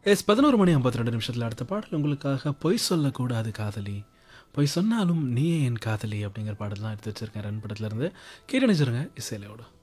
S 11:52 அடுத்த பாடல் உங்களுக்காக பொய் சொல்லக்கூடாது காதலி. பொய் சொன்னாலும் நீயே என் காதலி அப்படிங்கிற பாடல் தான் எடுத்து வச்சிருக்கேன் ரன் படத்துலேருந்து. கேட்டு நினைச்சிருங்க இசையிலோட.